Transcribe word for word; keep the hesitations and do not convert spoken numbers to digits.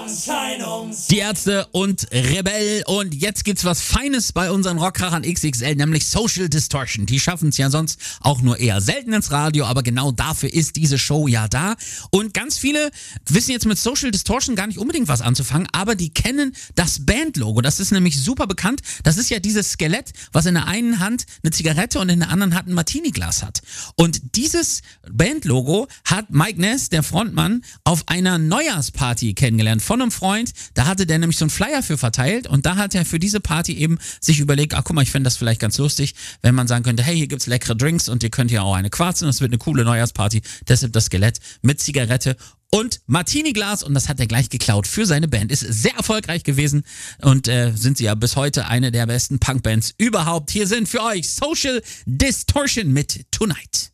Die Ärzte und Rebell. Und jetzt gibt's was Feines bei unseren Rockkrachern X X L, nämlich Social Distortion. Die schaffen es ja sonst auch nur eher selten ins Radio, aber genau dafür ist diese Show ja da. Und ganz viele wissen jetzt mit Social Distortion gar nicht unbedingt was anzufangen, aber die kennen das Bandlogo. Das ist nämlich super bekannt. Das ist ja dieses Skelett, was in der einen Hand eine Zigarette und in der anderen Hand ein Martini-Glas hat. Und dieses Bandlogo hat Mike Ness, der Frontmann, auf einer Neujahrsparty kennengelernt von einem Freund. Da hatte der nämlich so einen Flyer für verteilt und da hat er für diese Party eben sich überlegt, ach guck mal, ich fände das vielleicht ganz lustig, wenn man sagen könnte, hey, hier gibt's leckere Drinks und ihr könnt ja auch eine quarzen, das wird eine coole Neujahrsparty. Deshalb das Skelett mit Zigarette und Martini-Glas und das hat er gleich geklaut für seine Band. Ist sehr erfolgreich gewesen und äh, sind sie ja bis heute eine der besten Punkbands überhaupt. Hier sind für euch Social Distortion mit Tonight.